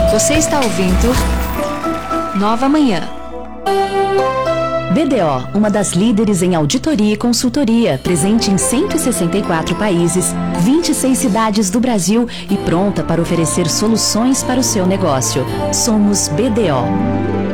Você está ouvindo Nova Manhã. BDO, uma das líderes em auditoria e consultoria, presente em 164 países, 26 cidades do Brasil e pronta para oferecer soluções para o seu negócio. Somos BDO.